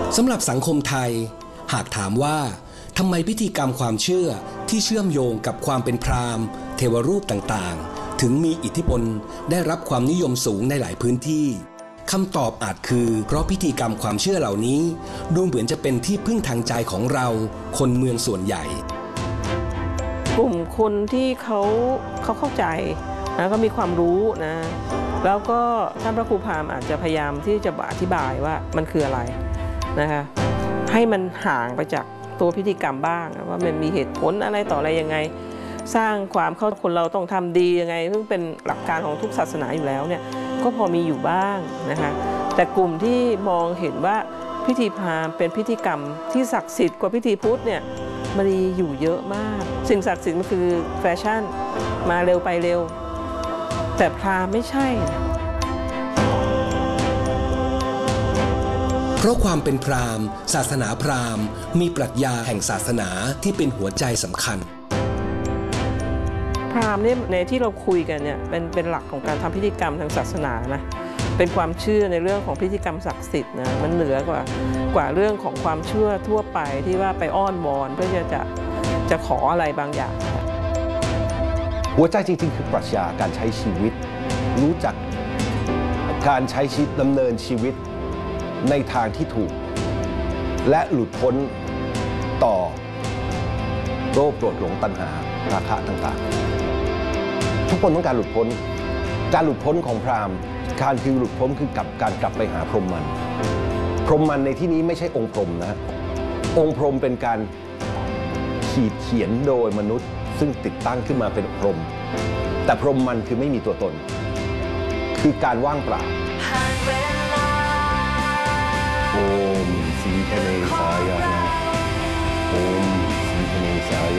สำหรับสังคมไทยหากถามว่าทำไมพิธีกรรมความเชื่อที่เชื่อมโยงกับความเป็นพราหมณ์เทวรูปต่างๆถึงมีอิทธิพลได้รับความนิยมสูงในหลายพื้นที่คำตอบอาจคือเพราะพิธีกรรมความเชื่อเหล่านี้ดูเหมือนจะเป็นที่พึ่งทางใจของเราคนเมืองส่วนใหญ่กลุ่มคนที่เขาเข้าใจนะก็มีความรู้นะแล้วก็ท่านพระครูพราหมณ์อาจจะพยายามที่จะอธิบายว่ามันคืออะไรนะคะให้มันห่างไปจากตัวพิธีกรรมบ้างว่ามันมีเหตุผลอะไรต่ออะไรยังไงสร้างความเข้าคนเราต้องทำดียังไงซึ่งเป็นหลักการของทุกศาสนาอยู่แล้วเนี่ยก็พอมีอยู่บ้างนะคะแต่กลุ่มที่มองเห็นว่าพิธีพราหมณ์เป็นพิธีกรรมที่ศักดิ์สิทธิ์กว่าพิธีพุทธเนี่ยมันมีอยู่เยอะมากสิ่งศักดิ์สิทธิ์มันคือแฟชั่นมาเร็วไปเร็วแต่พราหมณ์ไม่ใช่เพราะความเป็นพราหมณ์ศาสนาพราหมณ์มีปรัชญาแห่งศาสนาที่เป็นหัวใจสำคัญพราหมณ์เนี่ยในที่เราคุยกันเนี่ยเป็นหลักของการทำพิธีกรรมทางศาสนานะเป็นความเชื่อในเรื่องของพิธีกรรมศักดิ์สิทธิ์นะมันเหนือกว่าเรื่องของความเชื่อทั่วไปที่ว่าไปอ้อนวอนเพื่อจะขออะไรบางอย่างหัวใจจริงๆคือปรัชญาการใช้ชีวิตรู้จักการใช้ชีวิตดำเนินชีวิตในทางที่ถูกและหลุดพ้นต่อโรคโกรธหลงตัณหาราคะต่างๆทุกคนต้องการหลุดพ้นการหลุดพ้นของพราหมณ์การคือหลุดพ้นคือการกลับไปหาพรหมมันพรหมมันในที่นี้ไม่ใช่องค์พรหมนะองค์พรหมเป็นการขีดเขียนโดยมนุษย์ซึ่งติดตั้งขึ้นมาเป็นพรหมแต่พรหมมันคือไม่มีตัวตนคือการว่างเปล่าโอมสีคเนสายะนะโอมสีคเนสาย